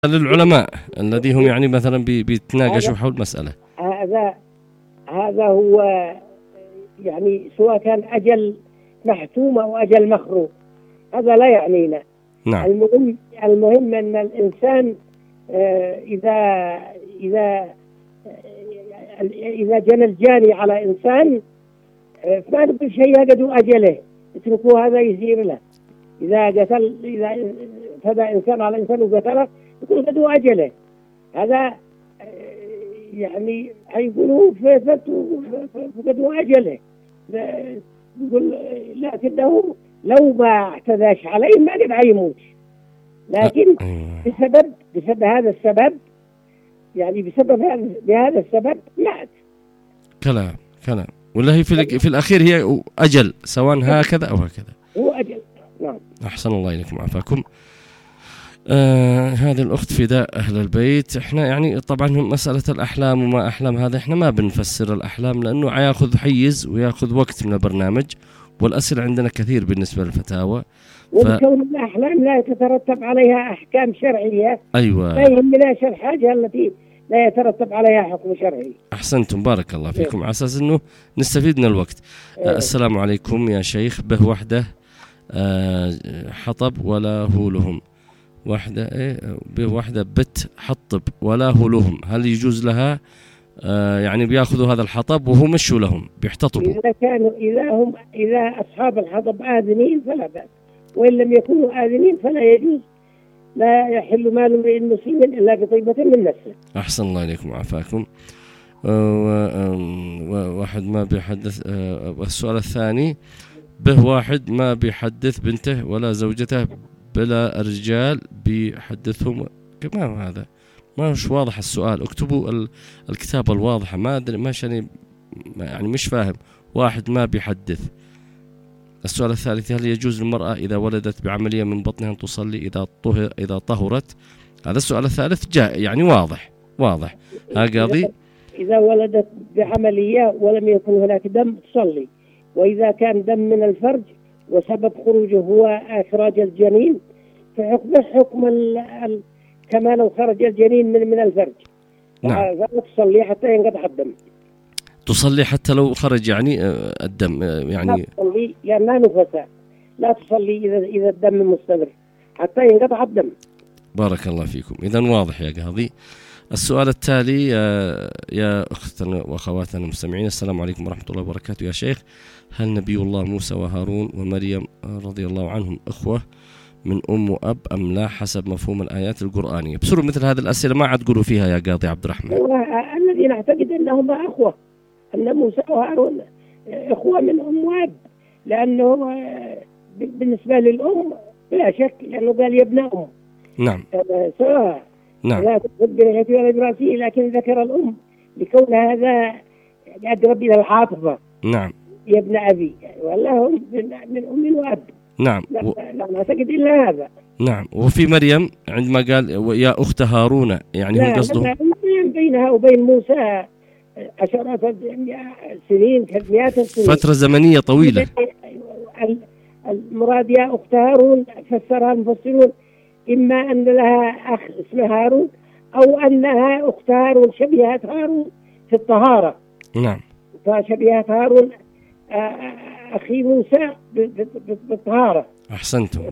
للعلماء الذي هم يعني مثلا بيتناقشوا حول مسألة. هذا هو يعني سواء كان أجل محتوم أو أجل مخروق، هذا لا يعنينا. نعم. المهم أن الإنسان إذا جنى الجاني على إنسان ما نقول شيء قدوا أجله، اتركوا هذا يسير له. إذا فدى إنسان على إنسان وقتله يقول قدوا أجله، هذا يعني هيقولوا فقدوا أجله. يقول لكنه لو ما اعتداش عليه ما قد يموت، لكن بسبب هذا السبب، يعني بهذا السبب مات. كلام ولا هي في الأخير هي أجل، سواء هكذا أو هكذا هو أجل. نعم. أحسن الله إليكم وعافاكم. هذه الأخت فداء أهل البيت. إحنا يعني طبعا مسألة الأحلام وما أحلام هذا إحنا ما بنفسر الأحلام، لأنه يأخذ حيز ويأخذ وقت من البرنامج، والأسئلة عندنا كثير بالنسبة للفتاوى. وبكون الأحلام لا يترتب عليها أحكام شرعية. أيوة. لا يهمناش الحاجة التي لا يترتب عليها حكم شرعي. أحسنتم، بارك الله فيكم، على أساس إنه نستفيد من الوقت. السلام عليكم يا شيخ. به وحدة حطب ولا هو لهم، به وحدة بت حطب ولا هو لهم، هل يجوز لها يعني بياخذوا هذا الحطب وهو مشوا لهم بيحتطبوا؟ إذا أصحاب الحطب آذنين فلا بأس، وإن لم يكونوا آذنين فلا يجوز. لا يحل مال امرئ مسلم إلا بطيبة من نفسه. أحسن الله إليكم وعافاكم. واحد ما بيحدث. السؤال الثاني: به واحد ما بيحدث بنته ولا زوجته بلا رجال بيحدثهم. كمان هذا ما مش واضح السؤال، اكتبوا الكتابة الواضحة. ما أدري ماشي يعني مش فاهم. واحد ما بيحدث. السؤال الثالث: هل يجوز للمرأة إذا ولدت بعملية من بطنها أن تصلي إذا طهرت؟ هذا السؤال الثالث جاء يعني واضح. ها قاضي: إذا ولدت بعملية ولم يكن هناك دم تصلي، وإذا كان دم من الفرج وسبب خروجه هو إخراج الجنين فحكمه حكم كما لو خرج الجنين من الفرج. نعم. فلا تصلي حتى ينقطع الدم. تصلي حتى لو خرج يعني الدم يعني. لا تصلي لأنها نفساء، لا تصلي إذا الدم مستمر حتى ينقطع الدم. بارك الله فيكم. إذن واضح يا قاضي. السؤال التالي: يا أختنا وأخواتنا المستمعين، السلام عليكم ورحمة الله وبركاته. يا شيخ، هل نبي الله موسى وهارون ومريم رضي الله عنهم إخوة من أم وأب أم لا حسب مفهوم الآيات القرآنية؟ بصروا مثل هذه الأسئلة ما عاد تقولوا فيها يا قاضي عبد الرحمن. الذي نعتقد أنهم أخوة، أن موسى وهارون إخوة من أم وأب، لأنه بالنسبة للأم لا شك، لأنه قال يا ابن أم. نعم. سواء نعم. لا تقدر الهتي ولا براسي، لكن ذكر الأم لكون هذا أقرب إلى العاطفة. نعم. يا ابن أبي، والله هم من أم وأب. نعم. لا أعتقد إلا هذا. نعم. وفي مريم عندما قال يا أخت هارون، يعني هو قصده مريم بينها وبين موسى عشرات سنين، مئات السنين، فترة زمنية طويلة. المراد يا أخت هارون فسرها المفسرون إما أن لها أخ اسمه هارون، أو أنها أخت هارون شبيهة هارون في الطهارة. نعم. فشبيهة هارون أخي موسى بالطهارة. أحسنتم.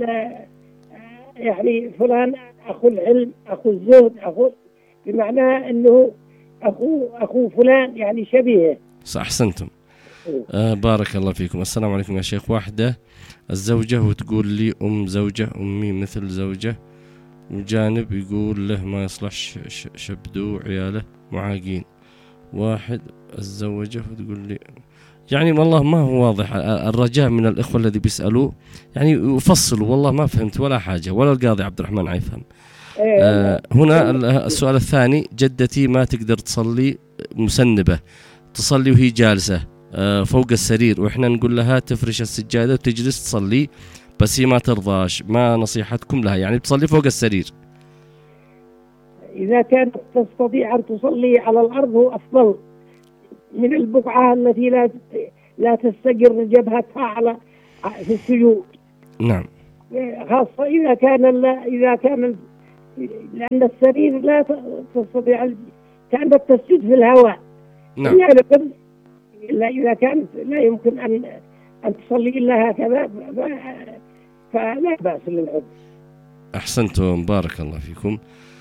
يعني فلان أخو العلم، أخو الزهد، بمعنى أنه أخو فلان، يعني شبيه. أحسنتم. بارك الله فيكم. السلام عليكم يا شيخ. واحدة الزوجة وتقول لي أم زوجة، أمي مثل زوجة، وجانب يقول له ما يصلح شبدو عياله معاقين. واحد الزوجة وتقول لي، يعني والله ما هو واضح. الرجاء من الإخوة الذي بيسألوا يعني يفصلوا، والله ما فهمت ولا حاجة، ولا القاضي عبد الرحمن عيفهم. هنا السؤال الثاني: جدتي ما تقدر تصلي مسنبة، تصلي وهي جالسة فوق السرير، وإحنا نقول لها تفرش السجادة وتجلس تصلي، بس هي ما ترضاش. ما نصيحتكم لها؟ يعني تصلي فوق السرير. إذا كانت تستطيع أن تصلي على الأرض هو أفضل من البقعة التي لا تستقر جبهتها في السجود. نعم. خاصة إذا كان لأن السرير لا تستطيع كأنك تسجد في الهواء. نعم. يعني إلا إذا كانت لا يمكن أن تصلي إلا هكذا فلا بأس للعذر. أحسنتم، بارك الله فيكم.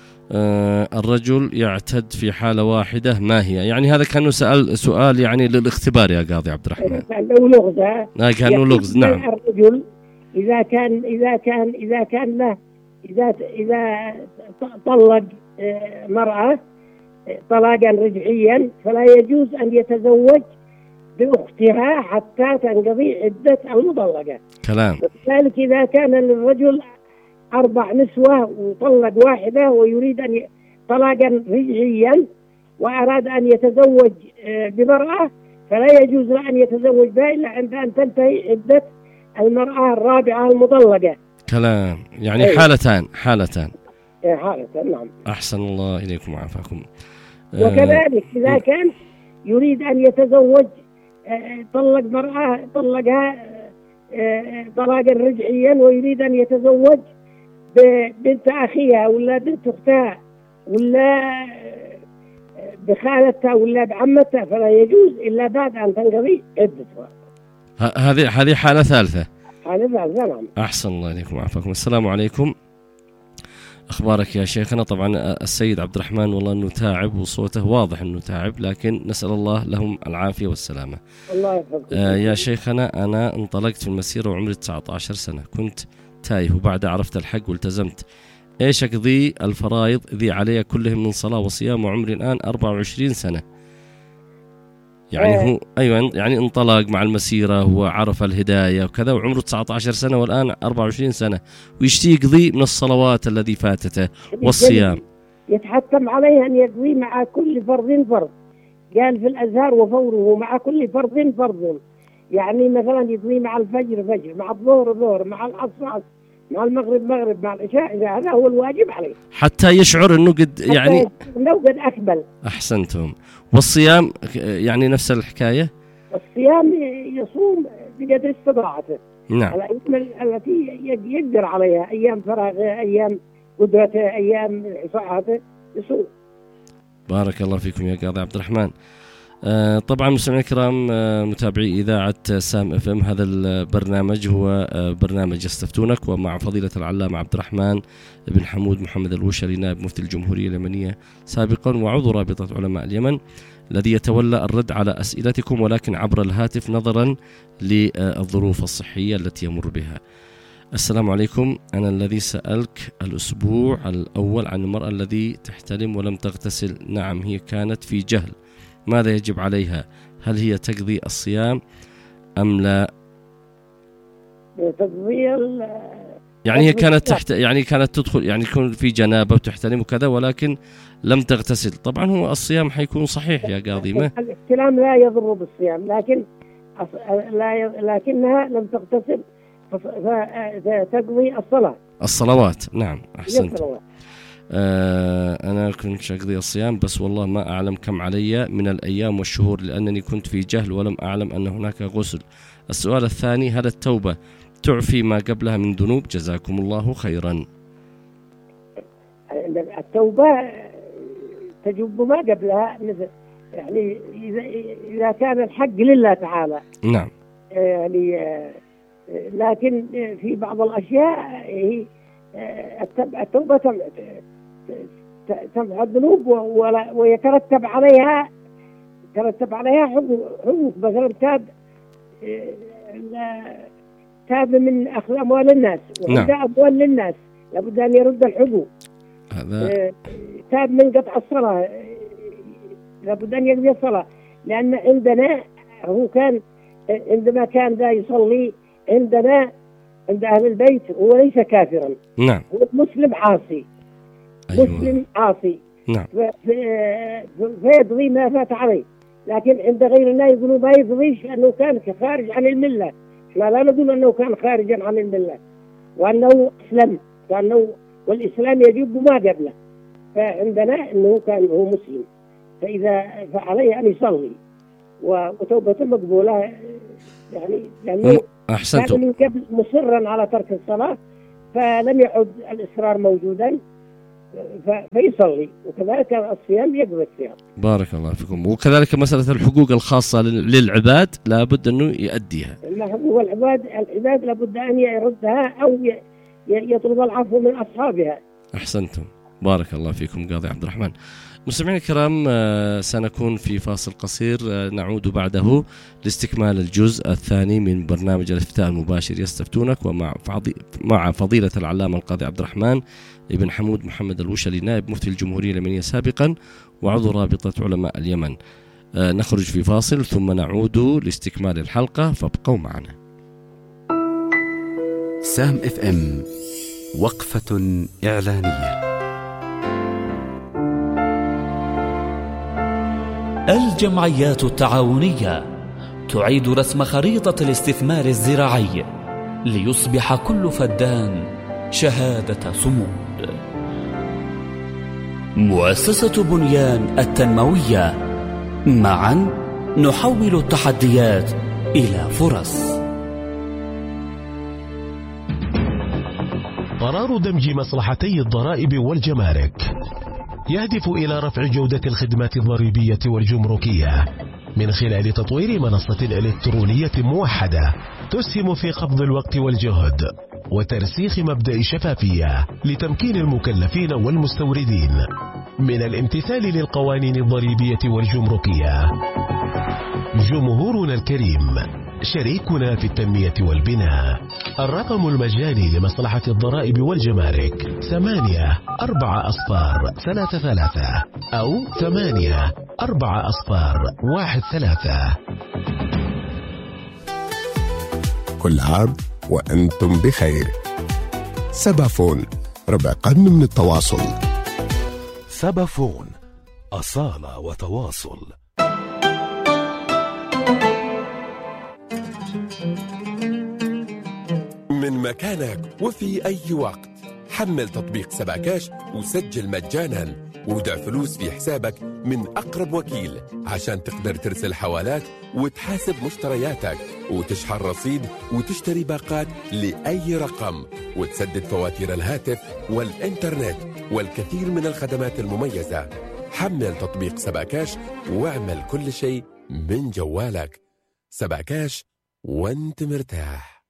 الرجل يعتد في حالة واحدة، ما هي؟ يعني هذا كان سؤال يعني للاختبار يا قاضي عبد الرحمن. كان له لغز. كان لغز. نعم. الرجل إذا كان له إذا طلق مرأة طلاقا رجعيا فلا يجوز أن يتزوج بأختها حتى تنقضي عدة المطلقة. كلام. وذلك إذا كان للرجل 4 نسوة وطلق واحدة ويريد أن طلاقا رجعيا وأراد أن يتزوج بمرأة فلا يجوز له أن يتزوج بها إلا عند أن تنتهي عدة المرأة الرابعة المطلقة. كلام. يعني حالتان. حالتان. نعم. أحسن الله إليكم وعافاكم. وكذلك إذا كان يريد أن يتزوج طلق مرأة طلقها طلاقا رجعيا ويريد أن يتزوج ببنت أخيها ولا بنت أختها ولا بخالتها ولا بعمتها فلا يجوز إلا بعد أن تنقضي عدتها. هذه حالة ثالثة. نعم. أحسن الله إليكم وعافاكم. السلام عليكم. أخبارك يا شيخنا؟ طبعا السيد عبد الرحمن والله أنه تعب وصوته واضح أنه تعب، لكن نسأل الله لهم العافية والسلامة. الله يحفظك. يا شيخنا أنا انطلقت في المسيرة وعمري 19 سنة، كنت تايه وبعد عرفت الحق والتزمت. إيش أقضي الفرائض ذي علي كلهم من صلاة وصيام وعمري الآن 24 سنة؟ يعني هو أيوة يعني انطلق مع المسيرة وعرف الهداية وكذا وعمره 19 سنة والآن 24 سنة ويشتي يقضي من الصلوات الذي فاتته والصيام. يتحتم عليه أن يقضي مع كل فرض فرض. قال في الأزهار وفوره مع كل فرض فرض. يعني مثلا يقضي مع الفجر فجر، مع الظهر ظهر، مع العصر عصر، مع المغرب مغرب، مع العشاء. هذا هو الواجب عليه حتى يشعر أنه قد يعني أنه قد أكمل. أحسنتم. والصيام يعني نفس الحكاية. الصيام يصوم بقدر استطاعته. نعم. الأيام التي يقدر عليها، أيام فراغه، أيام قدرته، أيام صحته يصوم. بارك الله فيكم يا قاضي عبد الرحمن. طبعا مستمعينا الكرام، متابعي إذاعة سام اف ام، هذا البرنامج هو برنامج يستفتونك، ومع فضيلة العلامة عبد الرحمن بن حمود محمد الوشري نائب مفتي الجمهورية اليمنية سابقا وعضو رابطة علماء اليمن، الذي يتولى الرد على أسئلتكم ولكن عبر الهاتف نظرا للظروف الصحية التي يمر بها. السلام عليكم. أنا الذي سألك الأسبوع الأول عن المرأة الذي تحتلم ولم تغتسل. نعم، هي كانت في جهل، ماذا يجب عليها؟ هل هي تقضي الصيام أم لا؟ يعني هي كانت يعني كانت تدخل، يعني يكون في جنابة وتحتلم وكذا ولكن لم تغتسل. طبعا هو الصيام حيكون صحيح يا قاضي. ما الاحتلام لا يضر بالصيام، لكنها لم تغتسل فتقضي الصلوات. نعم أحسنت. أنا كنت أقضي الصيام بس والله ما أعلم كم علي من الأيام والشهور لأنني كنت في جهل ولم أعلم أن هناك غسل. السؤال الثاني، هل التوبة تعفي ما قبلها من ذنوب؟ جزاكم الله خيرا. التوبة تجب ما قبلها، مثل يعني إذا كان الحق لله تعالى. نعم. يعني لكن في بعض الأشياء هي التوبة تمحى الذنوب ويترتب عليها حقوق. مثلا تاب من أخذ أموال الناس وعند أموال للناس لابد أن يرد الحقوق. تاب من قطع الصلاة لابد أن يقضي الصلاة، لأن عندنا هو كان عندما كان ذا يصلي عندنا عند أهل البيت هو ليس كافرا. نعم. هو مسلم عاصي. أيوة. مسلم عاصي. نعم. فيقضي ما فات عليه، لكن عند غيرنا يقولوا ما يقضيش لأنه كان خارج عن الملة. احنا لا نقول أنه كان خارجا عن الملة وأنه أسلم، والإسلام يجب ما قبله. فعندنا أنه كان هو مسلم، فإذا فعليه أن يصلي وتوبته مقبولة، يعني لأنه كان من قبل مصرا على ترك الصلاة فلم يعد الإصرار موجودا فيصلي، وكذلك الصيام يقضي الصيام. بارك الله فيكم. وكذلك مسألة الحقوق الخاصة للعباد لابد أنه يؤديها. حقوق العباد لابد أن يردها أو يطلب العفو من أصحابها. أحسنتم، بارك الله فيكم قاضي عبد الرحمن. مستمعينا الكرام، سنكون في فاصل قصير، نعود بعده لاستكمال الجزء الثاني من برنامج الافتاء المباشر يستفتونك، ومع فضيلة العلامة القاضي عبد الرحمن ابن حمود محمد الوشلي، نائب مفتي الجمهورية اليمنية سابقا وعضو رابطة علماء اليمن. نخرج في فاصل ثم نعود لاستكمال الحلقة، فابقوا معنا. سام اف ام، وقفة إعلانية. الجمعيات التعاونية تعيد رسم خريطة الاستثمار الزراعي ليصبح كل فدان شهادة صمود. مؤسسة بنيان التنموية، معا نحول التحديات إلى فرص. قرار دمج مصلحتي الضرائب والجمارك يهدف إلى رفع جودة الخدمات الضريبية والجمركية من خلال تطوير منصة إلكترونية موحدة تسهم في قبض الوقت والجهد وترسيخ مبدأ الشفافية لتمكين المكلفين والمستوردين من الامتثال للقوانين الضريبية والجمركية. جمهورنا الكريم، شريكنا في التنمية والبناء. الرقم المجاني لمصلحة الضرائب والجمارك 8443 أو 8443. كل عام وأنتم بخير. سبافون، ربع قرن من التواصل. سبافون، أصالة وتواصل. من مكانك وفي أي وقت حمل تطبيق سباكاش وسجل مجانا، ودع فلوس في حسابك من أقرب وكيل عشان تقدر ترسل حوالات وتحاسب مشترياتك وتشحن رصيد وتشتري باقات لأي رقم وتسدد فواتير الهاتف والإنترنت والكثير من الخدمات المميزة. حمل تطبيق سباكاش واعمل كل شيء من جوالك. سباكاش وانت مرتاح.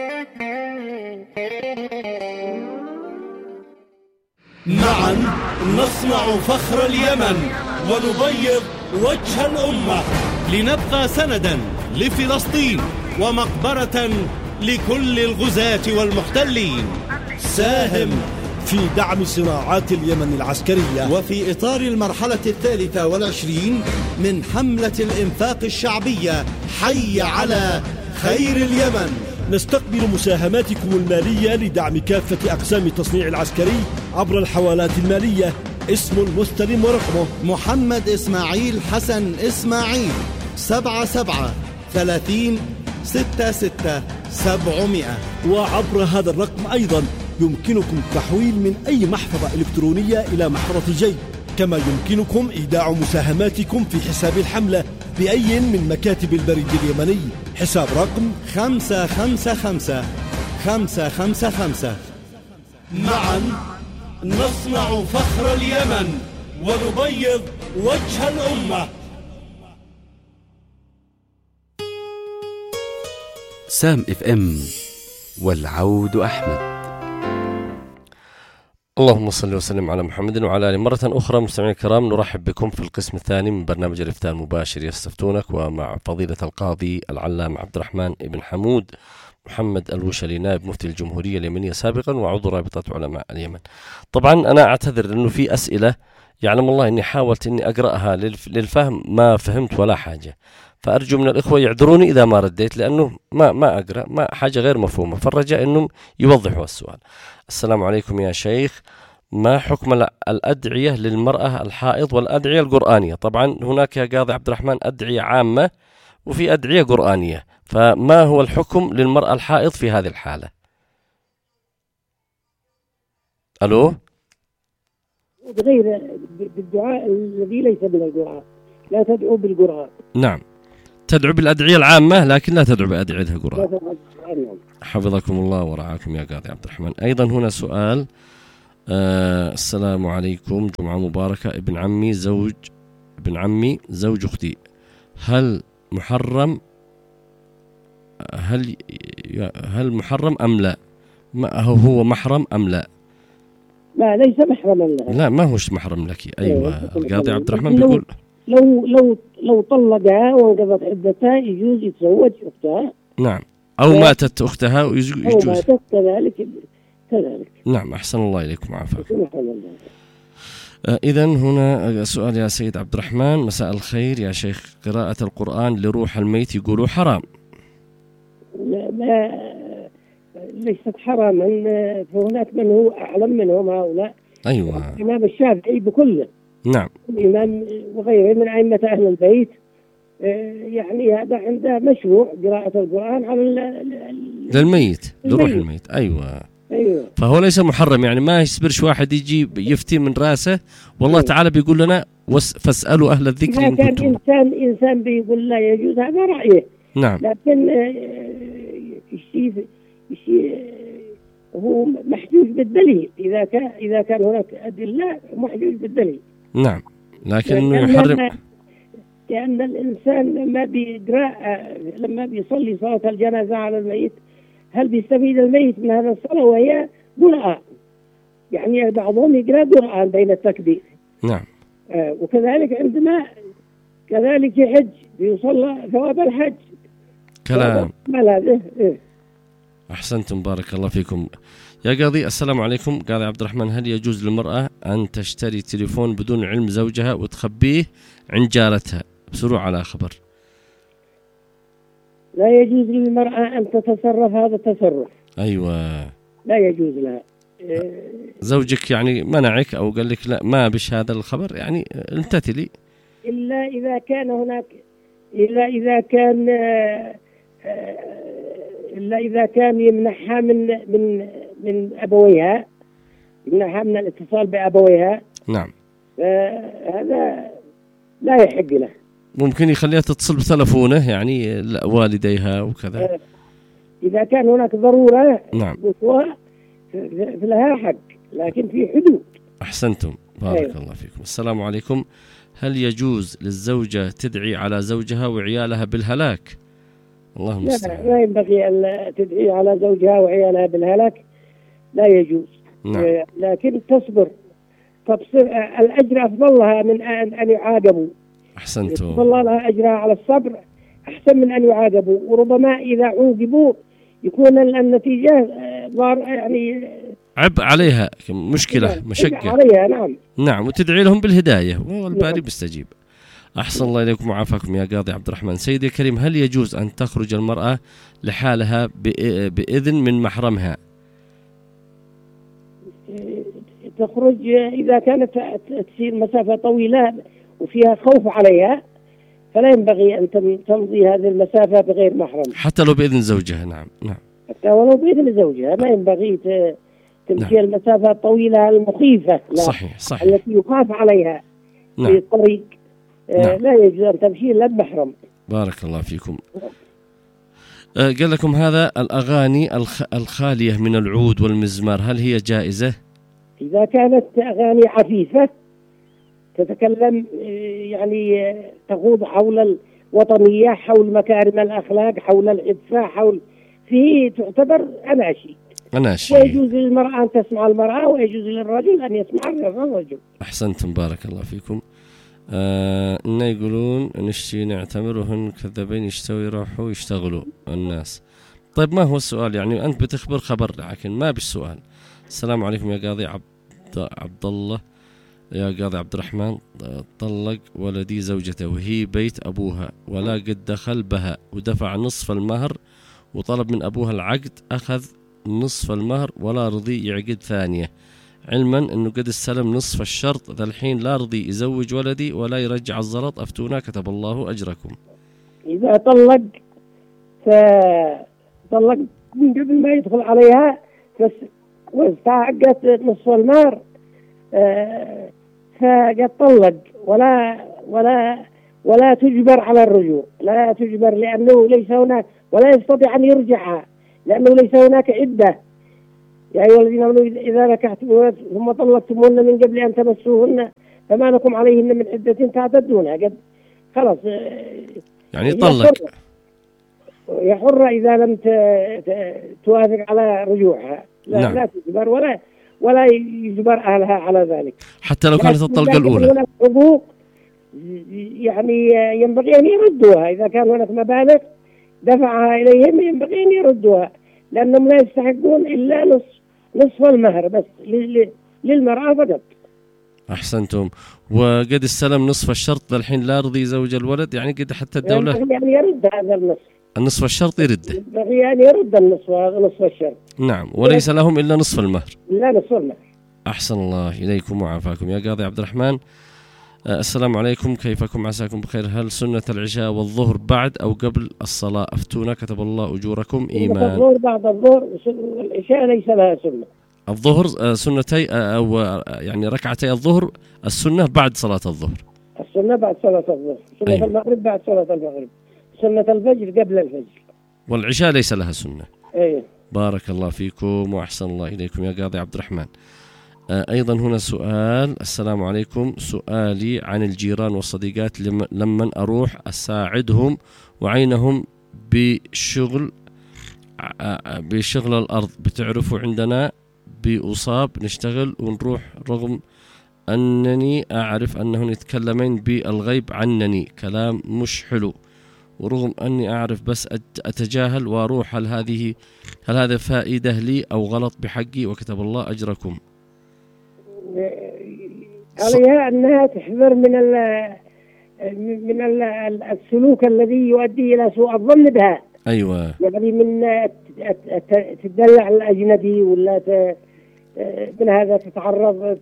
معا نصنع فخر اليمن ونبيض وجه الأمة، لنبقى سندا لفلسطين ومقبرة لكل الغزاة والمحتلين. ساهم في دعم صناعات اليمن العسكرية، وفي إطار المرحلة 23 من حملة الإنفاق الشعبية حي على خير اليمن. نستقبل مساهماتكم المالية لدعم كافة أقسام التصنيع العسكري عبر الحوالات المالية. اسم المستلم ورقمه محمد إسماعيل حسن إسماعيل 77 30 66 700. وعبر هذا الرقم أيضا يمكنكم التحويل من أي محفظة إلكترونية إلى محفظة جيب، كما يمكنكم إيداع مساهماتكم في حساب الحملة بأي من مكاتب البريد اليمني. حساب رقم 555 555. معا نصنع فخر اليمن ونبيض وجه الأمة. سام اف ام، والعود أحمد. اللهم صل وسلم على محمد وعلى آله. مرة أخرى مستمعينا الكرام، نرحب بكم في القسم الثاني من برنامج الافتاء المباشر يستفتونك، ومع فضيلة القاضي العلامة عبد الرحمن ابن حمود محمد الوشلي، نائب مفتي الجمهورية اليمنية سابقا وعضو رابطة علماء اليمن. طبعا أنا أعتذر لأنه في أسئلة يعلم الله أني حاولت أني أقرأها للفهم، ما فهمت ولا حاجة، فأرجو من الإخوة يعذروني إذا ما رديت، لأنه ما أقرأ، ما حاجة غير مفهومة، فالرجاء أنهم يوضحوا السؤال. السلام عليكم يا شيخ، ما حكم الأدعية للمرأة الحائض والأدعية القرآنية؟ طبعا هناك يا قاضي عبد الرحمن أدعية عامة وفي أدعية قرآنية، فما هو الحكم للمرأة الحائض في هذه الحالة؟ ألو؟ غير بالدعاء الذي ليس من القرآن، لا تدعو بالقرآن. نعم، تدعو بالأدعية العامة لكن لا تدعو بأدعية القرآن. حفظكم الله ورعاكم يا قاضي عبد الرحمن. أيضا هنا سؤال السلام عليكم، جمعة مباركة. ابن عمي زوج أختي، هل محرم أم لا؟ هو محرم أم لا؟ لا، ليس محرما لها. لا، ما هوش محرم لك. أيوة. القاضي عبد الرحمن بيقول لو طلقها وانقضت عدتها يجوز يتزوج أختها. نعم. أو ماتت أختها ويجوز. أو ماتت كذلك. نعم، أحسن الله إليكم وعافاك. إذن هنا سؤال يا سيد عبد الرحمن: مساء الخير يا شيخ، قراءة القرآن لروح الميت يقولوا حرام. لا، ليست حراما، فهناك من هو أعلم منهم هؤلاء. أيوة. الإمام الشافعي بكله. نعم. الإمام وغيره من أئمة أهل البيت، يعني هذا عنده مشروع قراءة القرآن على للميت، لروح الميت. أيوة. فهو ليس محرم، يعني ما يصبرش واحد يجي يفتي من راسه والله تعالى بيقول لنا فاسألوا أهل الذكر إن كنتم. كان إنسان بيقول لا يجوز، هذا رأيه. نعم. لكن هو محجوج بالدليل. إذا كان هناك أدلة محجوج بالدليل. نعم، لكن يحرم لأن الإنسان لما بيصلي صلاة الجنازة على الميت، هل بيستفيد الميت من هذا الصلاة وهي قرآن؟ يعني بعضهم يقرأ قرآن بين التكبير. نعم. وكذلك عندما كذلك يحج بيصلى ثواب الحج. كلام. إيه. أحسنتم، بارك الله فيكم يا قاضي. السلام عليكم. قاضي عبد الرحمن: هل يجوز للمرأة أن تشتري تليفون بدون علم زوجها وتخبيه عند جارتها؟ بسرعة على خبر. لا يجوز للمرأة أن تتصرف هذا التصرف. أيوة. لا يجوز لها. زوجك يعني منعك أو قال لك لا ما بش هذا الخبر، يعني امتثلي. إلا إذا كان يمنحها من أبويها، يمنحها من الاتصال بأبويها. نعم. هذا لا يحق له. ممكن يخليها تتصل بتلفونه يعني والديها وكذا. إذا كان هناك ضرورة. نعم. فلها حق، لكن في حدود. أحسنتم، بارك الله فيكم. السلام عليكم. هل يجوز للزوجة تدعي على زوجها وعيالها بالهلاك؟ اللهم استعان. لا ينبغي أن تدعي على زوجها وعيالها بالهلاك، لا يجوز. نعم. لكن تصبر الأجر أفضل لها من أن يعاقبوا. أحسنتم. أفضل لها أجرها على الصبر أحسن من أن يعاقبوا، وربما إذا عوقبوا يكون النتيجة يعني عبء عليها، مشقة عليها. نعم. وتدعي لهم بالهداية والباري بيستجيب. أحسن الله إليكم وعافاكم يا قاضي عبد الرحمن. سيدي الكريم: هل يجوز أن تخرج المرأة لحالها بإذن من محرمها؟ تخرج إذا كانت تسير مسافة طويلة وفيها خوف عليها، فلا ينبغي أن تمضي هذه المسافة بغير محرم، حتى لو بإذن زوجها. نعم. حتى ولو بإذن زوجها ما ينبغي تمشي المسافة الطويلة المخيفة. صحيح. التي يخاف عليها في الطريق. لا يجوز أن تمشي إلا بمحرم. بارك الله فيكم. قال لكم هذا: الأغاني الخالية من العود والمزمار هل هي جائزة؟ إذا كانت أغاني عفيفة تتكلم يعني تخوض حول الوطنية، حول مكارم الأخلاق، حول العفة، فيه تعتبر أناشيد. ويجوز للمرأة أن تسمع المرأة، ويجوز للرجل أن يسمع الرجل. أحسنتم، بارك الله فيكم. إن يقولون نشتي نعتمر وهن كذابين يشتوي يروحوا يشتغلوا الناس. طيب ما هو السؤال؟ يعني أنت بتخبر خبر لكن ما بالسؤال. السلام عليكم يا قاضي عبد الله. يا قاضي عبد الرحمن: طلق ولدي زوجته وهي بيت أبوها ولا قد دخل بها، ودفع نصف المهر وطلب من أبوها العقد، أخذ نصف المهر ولا رضي يعقد ثانية، علما أنه قد استلم نصف الشرط. ذا الحين لا رضي يزوج ولدي ولا يرجع الزلط، أفتونا كتب الله أجركم. إذا طلق من قبل ما يدخل عليها واستعقت نصف المهر، فقد طلق ولا تجبر على الرجوع، لا تجبر، لأنه ليس هناك، ولا يستطيع أن يرجعها لأنه ليس هناك عدة. يا أيها الذين آمنوا إذا نكحتموهن ثم طلقتموهن من قبل أن تمسوهن فما لكم عليهن من عدة تعتدونها قد خلاص يعني طلق. هي حرة إذا لم توافق على رجوعها، نعم. لا تجبر ولا يجبر أهلها على ذلك، حتى لو كانت الطلقة الأولى. هناك حقوق يعني ينبغي أن يردوها، إذا كان هناك مبالغ دفعها إليهم ينبغي أن يردوها، لأنهم لا يستحقون إلا نصف المهر بس للمرأة فقط. أحسنتم. وقد استلم نصف الشرط الحين لا يرضي زوج الولد، يعني قد حتى الدولة يعني يرد هذا النصف الشرط يرده، يعني يرد نصف الشرط. نعم. وليس لهم إلا نصف المهر. لا نصف المهر. أحسن الله إليكم وعافاكم يا قاضي عبد الرحمن. السلام عليكم، كيفكم؟ عساكم بخير. هل سنة العشاء والظهر بعد أو قبل الصلاة؟ أفتونا كتب الله أجوركم. إيمان. الظهر بعد الظهر، العشاء ليس لها سنة. الظهر سنتي أو يعني ركعتي الظهر السنة بعد صلاة الظهر. السنة بعد صلاة الظهر، سنة أيوة. المغرب بعد صلاة المغرب، سنة الفجر قبل الفجر. والعشاء ليس لها سنة. أيوة. بارك الله فيكم وأحسن الله إليكم يا قاضي عبد الرحمن. أيضا هنا سؤال. السلام عليكم، سؤالي عن الجيران والصديقات لمن أروح أساعدهم وعينهم بشغل الأرض، بتعرفوا عندنا بأصاب نشتغل ونروح رغم أنني أعرف أنهم يتكلمين بالغيب عنني كلام مش حلو، ورغم أني أعرف بس أتجاهل وأروح. هل هذا فائدة لي أو غلط بحقي؟ وكتب الله أجركم. عليها أنها تحذر من السلوك الذي يؤدي إلى سوء الظن بها. أيوة. يعني من تدلع الأجنبي ولا من هذا تعرض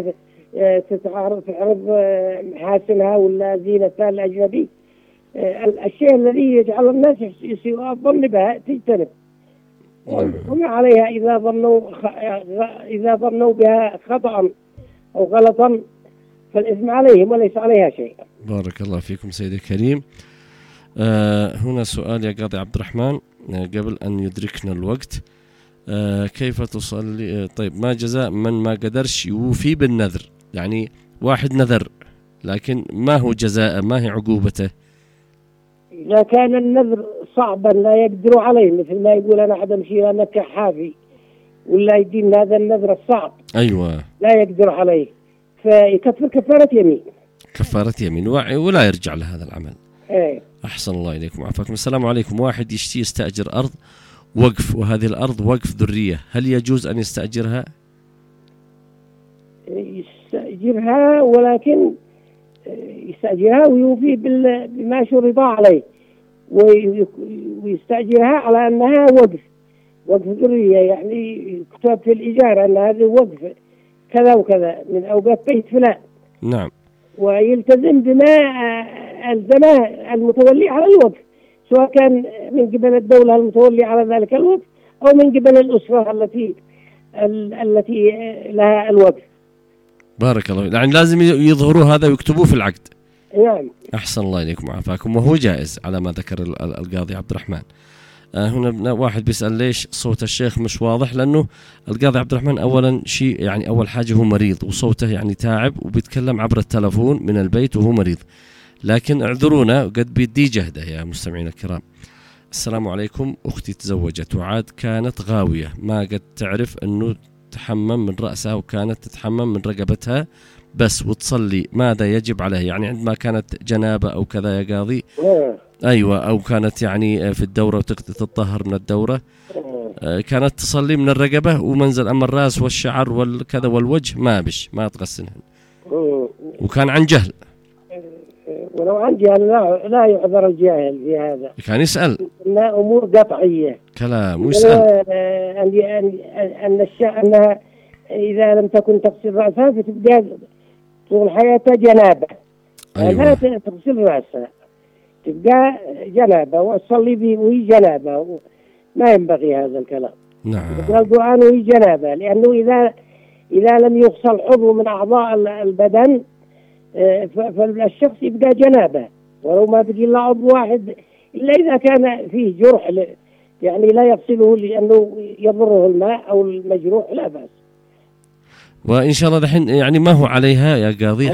محاسنها ولا زينتها الأجنبي، الشيء الذي يجعل الناس يسيء الظن بها تجتنب. وما عليها إذا ظنوا بها خطأ أو غلطا فالإثم عليهم وليس عليها شيء. بارك الله فيكم سيدي الكريم. هنا سؤال يا قاضي عبد الرحمن قبل أن يدركنا الوقت. كيف تصلي؟ طيب، ما جزاء من ما قدرش يوفي بالنذر؟ يعني واحد نذر لكن ما هو جزاء، ما هي عقوبته؟ إذا كان النذر صعبا لا يقدروا عليه، مثل ما يقول أنا حد أمشي أنا كحافي ولا يدين هذا النذر الصعب. أيوة. لا يقدر عليه فيكفر كفارة يمين. كفارة يمين ولا يرجع لهذا العمل. أيه. أحسن الله إليكم وعافاكم. السلام عليكم. واحد يستأجر أرض وقف، وهذه الأرض وقف ذرية، هل يجوز أن يستأجرها؟ يستأجرها، ولكن يستأجرها ويوفي بما شرط عليه، ويستأجرها على أنها وقف ذرية، يعني يكتب في الإيجار أن هذا وقف كذا وكذا من أوقات بيت فلان. نعم. ويلتزم بما ألزمه المتولي على الوقف، سواء كان من قبل الدولة المتولي على ذلك الوقف أو من قبل الأسرة التي لها الوقف. بارك الله. يعني لازم يظهروا هذا ويكتبوه في العقد. نعم. أحسن الله إليكم وعافاكم، وهو جائز على ما ذكر القاضي عبد الرحمن. هنا واحد بيسأل ليش صوت الشيخ مش واضح؟ لأنه القاضي عبد الرحمن أولا شيء، يعني أول حاجة هو مريض وصوته يعني تعب وبيتكلم عبر التلفون من البيت وهو مريض، لكن اعذرونا قد بيدي جهده يا مستمعين الكرام. السلام عليكم، أختي تزوجت وعاد كانت غاوية، ما قد تعرف أنه تحمم من رأسها وكانت تتحمم من رقبتها بس وتصلي، ماذا يجب عليه؟ يعني عندما كانت جنابة أو كذا يا قاضي. أيوة. أو كانت يعني في الدورة وتتطهر من الدورة، كانت تصلي من الرقبة ومنزل، أما الرأس والشعر والكذا والوجه ما تغسلهن، وكان عن جهل. ولو عن جهل لا يعذر الجاهل في هذا، كان يسأل إنها أمور قطعية كلام ويسأل أنها إذا لم تكن تغسل رأسها فتبقى طول حياتها جنابة. أيوة. لا تغسل رأسها تبقى جنابة وتصلي به وهي جنابة، ما ينبغي هذا الكلام. نعم. تقرأ القرآن وهي جنابة، لأنه إذا لم يغسل عضو من أعضاء البدن فالشخص يبقى جنابة، ولو ما بقي إلا عضو واحد، إلا إذا كان فيه جرح يعني لا يغسله لأنه يضره الماء أو المجروح لا بأس. وإن شاء الله دحين يعني ما هو عليها يا قاضي